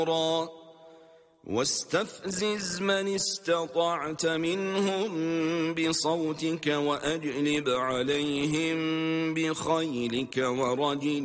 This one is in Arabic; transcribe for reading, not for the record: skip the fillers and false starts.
واستفزز من استطعت منهم بصوتك وأجلب عليهم بخيلك ورجلك